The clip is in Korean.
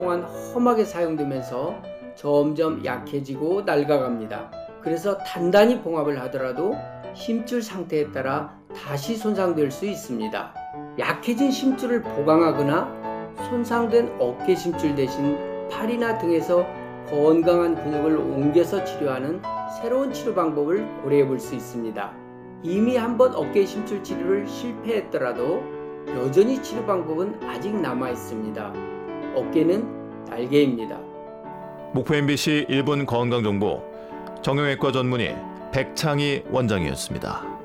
동안 험하게 사용되면서 점점 약해지고 낡아갑니다. 그래서 단단히 봉합을 하더라도 심줄 상태에 따라 다시 손상될 수 있습니다. 약해진 심줄을 보강하거나 손상된 어깨 심줄 대신 팔이나 등에서 건강한 근육을 옮겨서 치료하는 새로운 치료 방법을 고려해 볼 수 있습니다. 이미 한번 어깨 심줄 치료를 실패했더라도 여전히 치료 방법은 아직 남아 있습니다. 어깨는 날개입니다. 목포 MBC 1분 건강정보 정형외과 전문의 백창희 원장이었습니다.